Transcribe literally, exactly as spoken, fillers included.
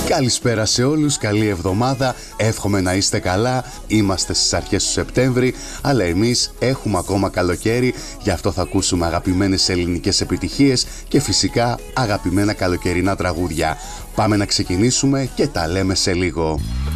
Καλησπέρα σε όλους, καλή εβδομάδα, εύχομαι να είστε καλά. Είμαστε στις αρχές του Σεπτέμβρη, αλλά εμείς έχουμε ακόμα καλοκαίρι, γι' αυτό θα ακούσουμε αγαπημένες ελληνικές επιτυχίες και φυσικά αγαπημένα καλοκαιρινά τραγούδια. Πάμε να ξεκινήσουμε και τα λέμε σε λίγο.